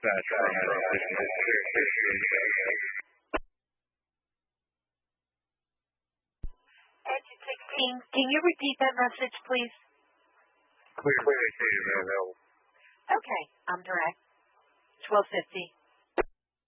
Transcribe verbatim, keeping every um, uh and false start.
dispatch from Edge sixteen, can you repeat that message, please? Clear station available. Okay, I'm direct. twelve fifty.